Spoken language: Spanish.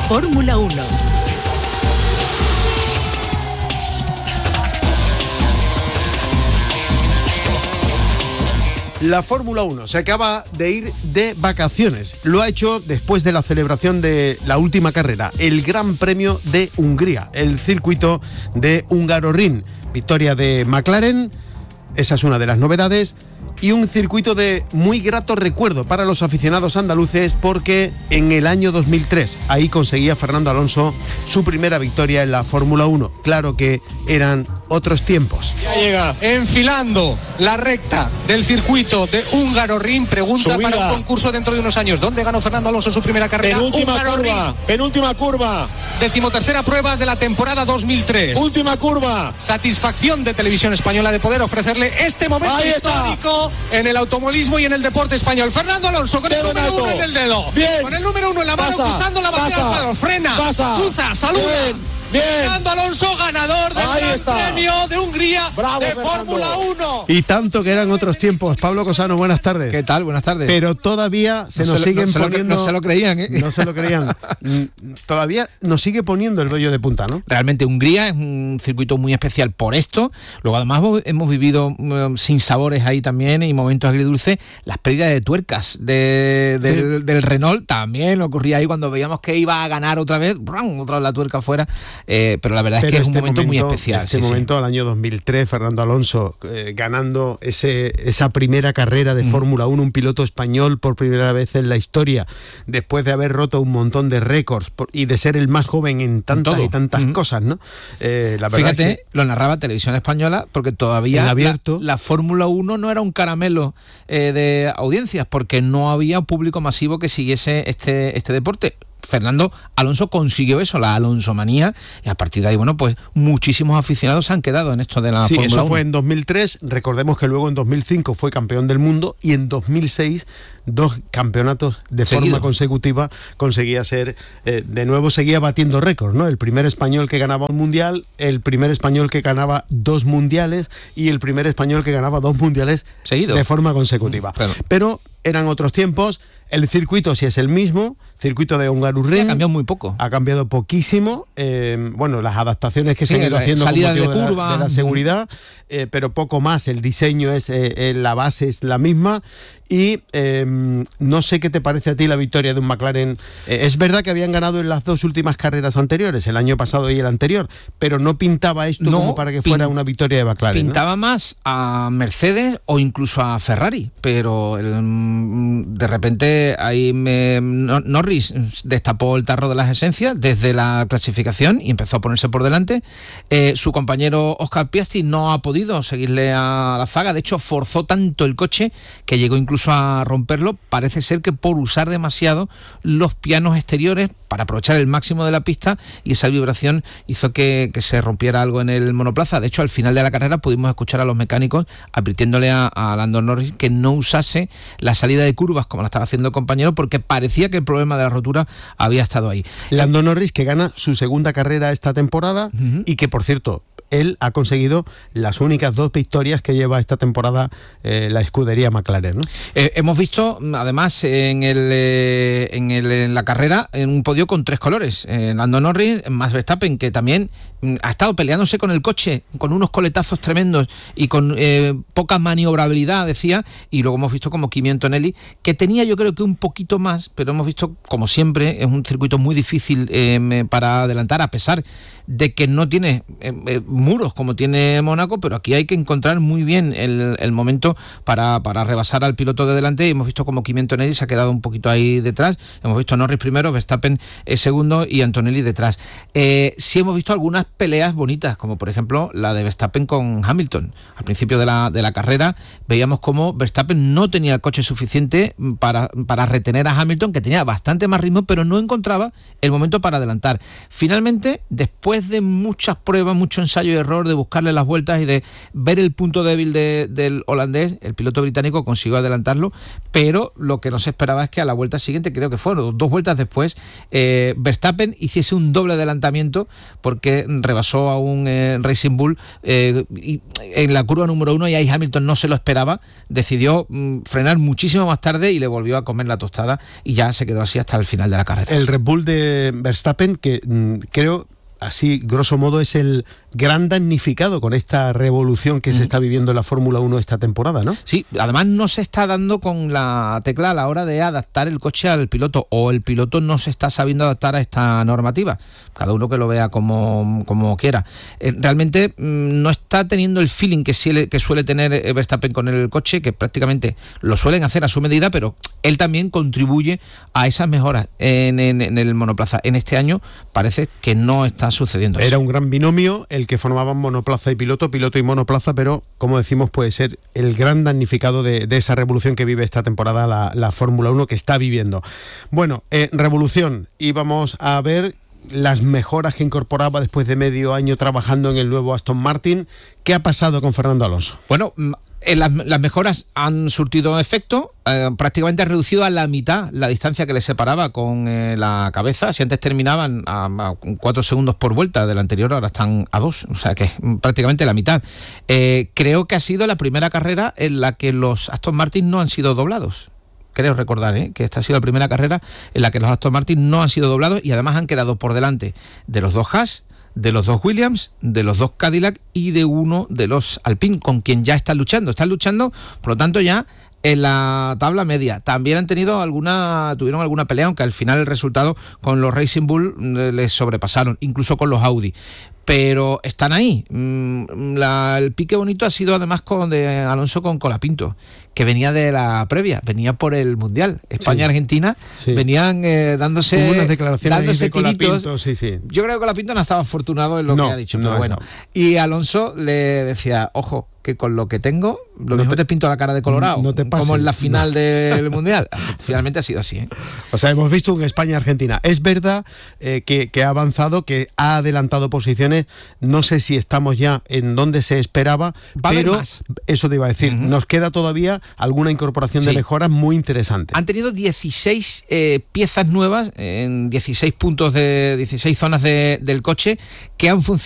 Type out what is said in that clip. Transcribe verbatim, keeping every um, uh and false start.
Fórmula uno. La Fórmula uno se acaba de ir de vacaciones. Lo ha hecho después de la celebración de la última carrera, el Gran Premio de Hungría, el circuito de Hungaroring. Victoria de McLaren, esa es una de las novedades. Y un circuito de muy grato recuerdo para los aficionados andaluces, porque en el año dos mil tres ahí conseguía Fernando Alonso su primera victoria en la Fórmula uno. Claro que eran otros tiempos. Ya llega enfilando la recta del circuito de Hungaroring. Pregunta Subida. Para un concurso dentro de unos años. ¿Dónde ganó Fernando Alonso su primera carrera? Penúltima curva, penúltima curva. Decimotercera prueba de la temporada dos mil tres. Última curva. Satisfacción de Televisión Española de poder ofrecerle este momento Ahí histórico está. En el automovilismo y en el deporte español. Fernando Alonso con el número uno en el dedo. Bien. Con el número uno en la mano, cruzando la bandera al cuadro. Frena, pasa. cruza, saluda. Bien. Bien. Fernando Alonso, ganador del Ahí Gran está. Premio de Hungría. Bravo, de Fernando. Fórmula uno. Y tanto que eran otros tiempos. Pablo Cosano, buenas tardes. ¿Qué tal? Buenas tardes. Pero todavía se no nos se lo, siguen no se poniendo... Lo, no se lo creían, ¿eh? No se lo creían. Todavía nos sigue poniendo el vello de punta, ¿no? Realmente Hungría es un circuito muy especial por esto. Luego además hemos vivido um, sin sabores ahí también y momentos agridulces. Las pérdidas de tuercas de, de, sí. del, del Renault también ocurría ahí cuando veíamos que iba a ganar otra vez. ¡Brum! Otra vez la tuerca afuera. Eh, pero la verdad Pero es que este es un momento, momento muy especial. Este sí, momento, sí. al año dos mil tres, Fernando Alonso eh, ganando ese, esa primera carrera de mm. Fórmula uno, un piloto español por primera vez en la historia, después de haber roto un montón de récords por, y de ser el más joven en tantas y tantas mm. cosas, ¿no? Eh, la verdad Fíjate, es que lo narraba Televisión Española, porque todavía abierto, la, la Fórmula uno no era un caramelo eh, de audiencias, porque no había un público masivo que siguiese este, este deporte. Fernando Alonso consiguió eso, la Alonsomanía, y a partir de ahí, bueno, pues muchísimos aficionados se han quedado en esto de la sí, Fórmula uno. Eso fue en dos mil tres, recordemos que luego en dos mil cinco fue campeón del mundo y en dos mil seis dos campeonatos de Seguido. forma consecutiva conseguía ser, eh, de nuevo seguía batiendo récords, ¿no? El primer español que ganaba un mundial, el primer español que ganaba dos mundiales y el primer español que ganaba dos mundiales Seguido. de forma consecutiva. Pero, Pero eran otros tiempos. El circuito sí es el mismo, circuito de Hungaroring. Ha cambiado muy poco. Ha cambiado poquísimo. Eh, bueno, las adaptaciones que sí, se han ido haciendo salida con motivo de, de, curva. la, de la seguridad, eh, pero poco más. El diseño es, eh, eh, la base es la misma. Y eh, no sé qué te parece a ti la victoria de un McLaren. Eh, es verdad que habían ganado en las dos últimas carreras anteriores, el año pasado y el anterior, pero no pintaba esto no, como para que fuera una victoria de McLaren. Pintaba ¿no? más a Mercedes o incluso a Ferrari, pero el, de repente ahí me, Norris destapó el tarro de las esencias desde la clasificación y empezó a ponerse por delante. Eh, su compañero Oscar Piastri no ha podido seguirle a la zaga, de hecho forzó tanto el coche que llegó incluso a romperlo. Parece ser que por usar demasiado los pianos exteriores para aprovechar el máximo de la pista, y esa vibración hizo que, que se rompiera algo en el monoplaza. De hecho, al final de la carrera pudimos escuchar a los mecánicos advirtiéndole a, a Lando Norris que no usase la salida de curvas como la estaba haciendo el compañero, porque parecía que el problema de la rotura había estado ahí. Lando Norris, que gana su segunda carrera esta temporada, uh-huh. y que, por cierto, él ha conseguido las únicas dos victorias que lleva esta temporada eh, la escudería McLaren, ¿no? Eh, hemos visto, además, en, el, eh, en, el, en la carrera, en un podio con tres colores. Eh, Lando Norris, Max Verstappen, que también mm, ha estado peleándose con el coche, con unos coletazos tremendos y con eh, poca maniobrabilidad, decía, y luego hemos visto como Kimi Antonelli, que tenía yo creo que un poquito más, pero hemos visto, como siempre, es un circuito muy difícil eh, para adelantar, a pesar de que no tiene eh, eh, muros como tiene Mónaco, pero aquí hay que encontrar muy bien el, el momento para, para rebasar al piloto de delante, y hemos visto como Kimi Antonelli se ha quedado un poquito ahí detrás. Hemos visto Norris primero, Verstappen eh, segundo y Antonelli detrás. Eh, sí hemos visto algunas peleas bonitas, como por ejemplo la de Verstappen con Hamilton. Al principio de la, de la carrera veíamos como Verstappen no tenía el coche suficiente para, para retener a Hamilton, que tenía bastante más ritmo, pero no encontraba el momento para adelantar. Finalmente, después de muchas pruebas, mucho ensayo, ensayo y error, de buscarle las vueltas y de ver el punto débil de, del holandés. El piloto británico consiguió adelantarlo, pero lo que no se esperaba es que a la vuelta siguiente, creo que fueron dos vueltas después, eh, Verstappen hiciese un doble adelantamiento porque rebasó a un eh, Racing Bull eh, y, en la curva número uno, y ahí Hamilton no se lo esperaba, decidió mm, frenar muchísimo más tarde y le volvió a comer la tostada y ya se quedó así hasta el final de la carrera. El Red Bull de Verstappen, que mm, creo, así grosso modo, es el gran damnificado con esta revolución que mm. se está viviendo en la Fórmula uno esta temporada, ¿no? Sí, además no se está dando con la tecla a la hora de adaptar el coche al piloto, o el piloto no se está sabiendo adaptar a esta normativa. Cada uno que lo vea como, como quiera. Eh, realmente mmm, no está teniendo el feeling que, suele, que suele tener Verstappen con el coche, que prácticamente lo suelen hacer a su medida, pero él también contribuye a esas mejoras en, en, en el monoplaza. En este año parece que no está sucediendo eso. Era un gran binomio el que formaban monoplaza y piloto, piloto y monoplaza, pero como decimos, puede ser el gran damnificado de, de esa revolución que vive esta temporada la, la Fórmula uno, que está viviendo. Bueno, eh, revolución, y vamos a ver las mejoras que incorporaba después de medio año trabajando en el nuevo Aston Martin. ¿Qué ha pasado con Fernando Alonso? Bueno, eh, las, las mejoras han surtido efecto, eh, prácticamente ha reducido a la mitad la distancia que le separaba con eh, la cabeza. Si antes terminaban a, a cuatro segundos por vuelta del anterior, ahora están a dos, o sea que es prácticamente la mitad. Eh, creo que ha sido la primera carrera en la que los Aston Martin no han sido doblados. Creo recordar ¿eh? que esta ha sido la primera carrera en la que los Aston Martin no han sido doblados, y además han quedado por delante de los dos Haas, de los dos Williams, de los dos Cadillac y de uno de los Alpine, con quien ya están luchando. Están luchando, por lo tanto, ya en la tabla media. También han tenido alguna, tuvieron alguna pelea, aunque al final el resultado con los Racing Bull les sobrepasaron, incluso con los Audi. Pero están ahí. La, el pique bonito ha sido además con de Alonso con Colapinto, que venía de la previa, venía por el Mundial. España-Argentina, sí, sí. venían eh, dándose, Hubo unas declaraciones dándose de tiritos. Colapinto, sí, sí. Yo creo que Colapinto no estaba afortunado en lo no, que ha dicho, no, pero bueno. No. Y Alonso le decía, ojo, que con lo que tengo, lo no mismo te, te pinto la cara de colorado, no te pases, como en la final no. del Mundial. Finalmente ha sido así, ¿eh? O sea, hemos visto un España-Argentina. Es verdad eh, que, que ha avanzado, que ha adelantado posiciones. No sé si estamos ya en donde se esperaba, Va pero más. Eso te iba a decir. Uh-huh. Nos queda todavía alguna incorporación sí. de mejoras muy interesante. Han tenido dieciséis eh, piezas nuevas en dieciséis puntos de dieciséis zonas de, del coche que han funcionado